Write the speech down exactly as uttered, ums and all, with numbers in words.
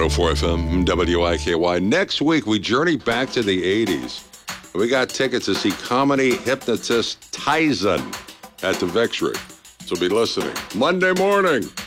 oh four F M, W I K Y. Next week, we journey back to the eighties. We got tickets to see comedy hypnotist Tyson at the Victory. So be listening Monday morning.